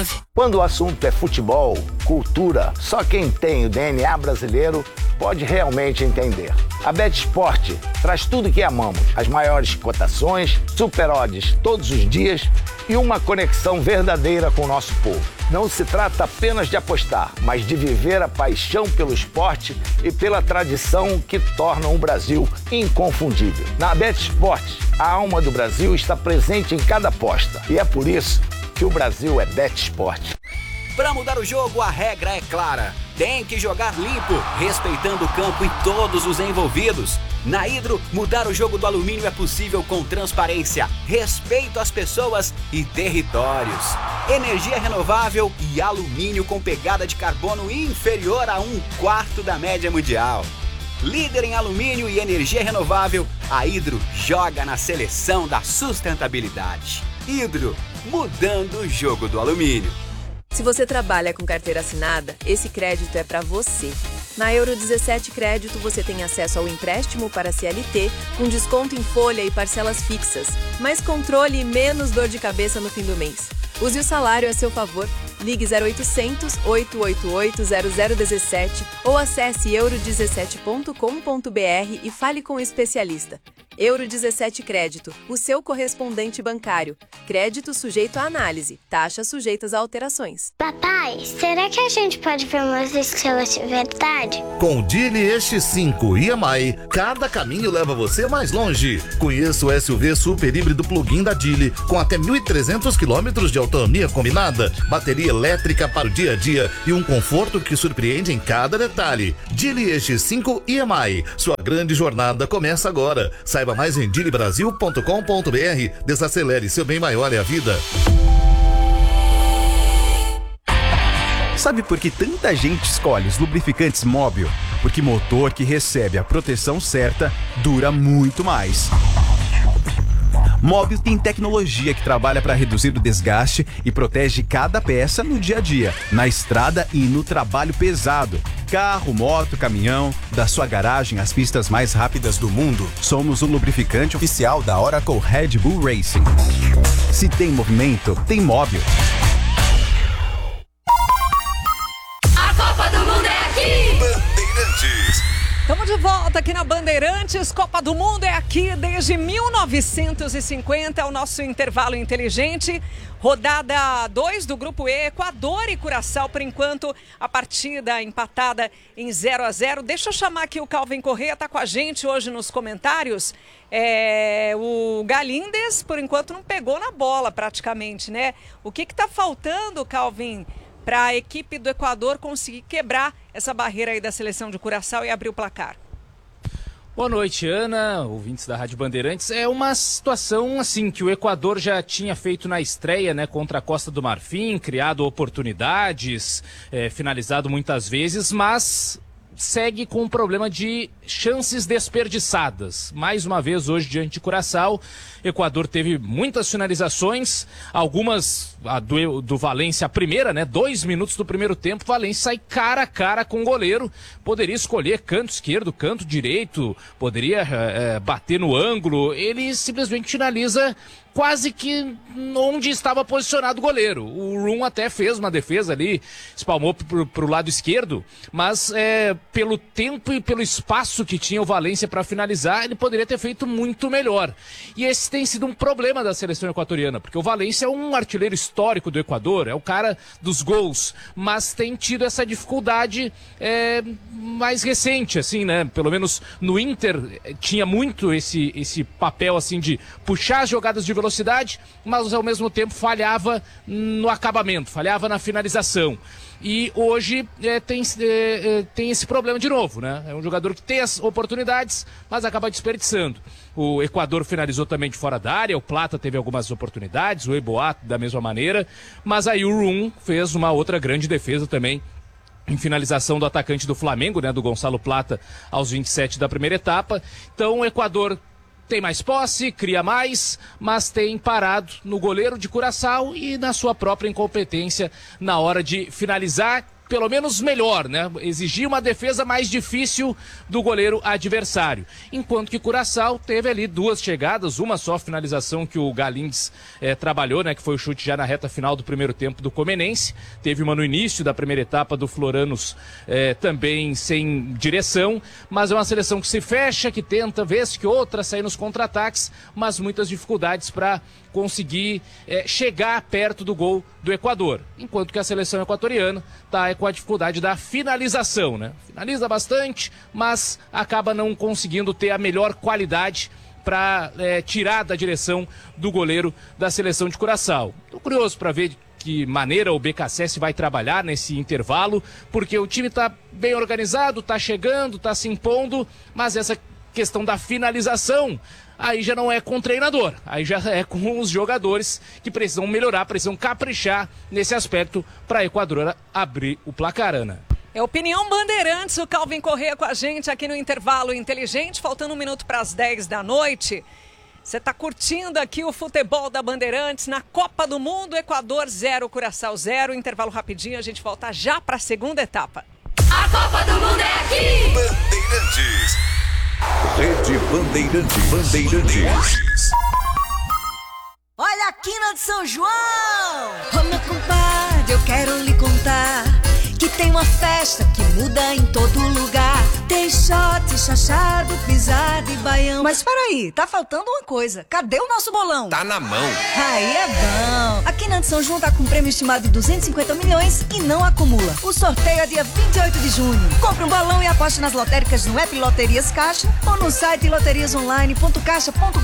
Quando o assunto é futebol, cultura, só quem tem o DNA brasileiro pode realmente entender. A BetSport traz tudo que amamos, as maiores cotações, super odds todos os dias e uma conexão verdadeira com o nosso povo. Não se trata apenas de apostar, mas de viver a paixão pelo esporte e pela tradição que tornam o Brasil inconfundível. Na BetSport, a alma do Brasil está presente em cada aposta e é por isso que o Brasil é BetSport. Para mudar o jogo, a regra é clara. Tem que jogar limpo, respeitando o campo e todos os envolvidos. Na Hidro, mudar o jogo do alumínio é possível com transparência, respeito às pessoas e territórios. Energia renovável e alumínio com pegada de carbono inferior a 1/4 da média mundial. Líder em alumínio e energia renovável, a Hidro joga na seleção da sustentabilidade. Hidro, mudando o jogo do alumínio. Se você trabalha com carteira assinada, esse crédito é para você. Na Euro 17 Crédito, você tem acesso ao empréstimo para CLT, com desconto em folha e parcelas fixas, mais controle e menos dor de cabeça no fim do mês. Use o salário a seu favor. Ligue 0800 888 0017 ou acesse euro17.com.br e fale com o especialista. Euro 17 Crédito, o seu correspondente bancário. Crédito sujeito à análise, taxas sujeitas a alterações. Papai, será que a gente pode ver umas estrelas de verdade? Com o Geely X5 EMI, cada caminho leva você mais longe. Conheça o SUV super híbrido plug-in da Geely, com até 1.300 km de autonomia combinada, bateria elétrica para o dia a dia e um conforto que surpreende em cada detalhe. Geely X5 EMI, sua grande jornada começa agora. Saiba mais em geelybrasil.com.br. Desacelere, seu bem maior é a vida. Sabe por que tanta gente escolhe os lubrificantes Móbil? Porque motor que recebe a proteção certa dura muito mais. Móbil tem tecnologia que trabalha para reduzir o desgaste e protege cada peça no dia a dia, na estrada e no trabalho pesado. Carro, moto, caminhão, da sua garagem às pistas mais rápidas do mundo, somos o lubrificante oficial da Oracle Red Bull Racing. Se tem movimento, tem Móbil. A Copa do Mundo é aqui! Bandeirantes. Estamos de volta aqui na Bandeirantes. Copa do Mundo é aqui desde 1950, é o nosso intervalo inteligente. Rodada 2 do Grupo E, Equador e Curaçao, por enquanto, a partida empatada em 0-0. Deixa eu chamar aqui o Calvin Corrêa, está com a gente hoje nos comentários. O Galíndez, por enquanto, não pegou na bola praticamente, né? O que está faltando, Calvin, para a equipe do Equador conseguir quebrar essa barreira aí da seleção de Curaçao e abrir o placar? Boa noite, Ana, ouvintes da Rádio Bandeirantes. É uma situação assim que o Equador já tinha feito na estreia, né, contra a Costa do Marfim, criado oportunidades, finalizado muitas vezes, mas segue com um problema de chances desperdiçadas. Mais uma vez hoje diante de Curaçao, Equador teve muitas finalizações, algumas do Valência, a primeira, né, 2 minutos do primeiro tempo, Valência sai cara a cara com o goleiro, poderia escolher canto esquerdo, canto direito, poderia bater no ângulo, ele simplesmente finaliza quase que onde estava posicionado o goleiro. O Rum até fez uma defesa ali, espalmou para o lado esquerdo, mas pelo tempo e pelo espaço que tinha o Valência para finalizar, ele poderia ter feito muito melhor. E esse tem sido um problema da seleção equatoriana, porque o Valência é um artilheiro histórico do Equador, é o cara dos gols, mas tem tido essa dificuldade mais recente, assim, né? Pelo menos no Inter tinha muito esse papel assim de puxar as jogadas de velocidade, mas ao mesmo tempo falhava no acabamento, falhava na finalização. E hoje tem esse problema de novo, né? É um jogador que tem as oportunidades, mas acaba desperdiçando. O Equador finalizou também de fora da área, o Plata teve algumas oportunidades, o Eboá da mesma maneira, mas aí o Rum fez uma outra grande defesa também em finalização do atacante do Flamengo, né, do Gonçalo Plata, aos 27 da primeira etapa. Então o Equador tem mais posse, cria mais, mas tem parado no goleiro de Curaçao e na sua própria incompetência na hora de finalizar. pelo menos melhor, né? Exigia uma defesa mais difícil do goleiro adversário. Enquanto que Curaçao teve ali 2 chegadas, uma só finalização que o Galindes trabalhou, né? Que foi o chute já na reta final do primeiro tempo do Comenense. Teve uma no início da primeira etapa do Floranos também sem direção, mas é uma seleção que se fecha, que tenta vez que outra sair nos contra-ataques, mas muitas dificuldades para conseguir chegar perto do gol do Equador, enquanto que a seleção equatoriana está com a dificuldade da finalização, né? Finaliza bastante, mas acaba não conseguindo ter a melhor qualidade para tirar da direção do goleiro da seleção de Curaçao. Estou curioso para ver de que maneira o BKSS vai trabalhar nesse intervalo, porque o time está bem organizado, está chegando, está se impondo, mas essa questão da finalização aí já não é com o treinador, aí já é com os jogadores que precisam melhorar, precisam caprichar nesse aspecto para a Equador abrir o placar, Ana. É Opinião Bandeirantes, o Calvin Corrêa com a gente aqui no Intervalo Inteligente, faltando 1 minuto para as 10 da noite. Você está curtindo aqui o futebol da Bandeirantes na Copa do Mundo, Equador 0, Curaçao 0. Intervalo rapidinho, a gente volta já para a segunda etapa. A Copa do Mundo é aqui! Bandeirantes. Rede Bandeirantes. Olha a quina de São João! Ô meu compadre, eu quero lhe contar que tem uma festa que muda em todo lugar. Tem shot, chachado, pisada e baião. Mas peraí, tá faltando uma coisa. Cadê o nosso bolão? Tá na mão. Aí é bom. A Quina de São João tá com um prêmio estimado de 250 milhões e não acumula. O sorteio é dia 28 de junho. Compre um bolão e aposte nas lotéricas no app Loterias Caixa ou no site loteriasonline.caixa.com.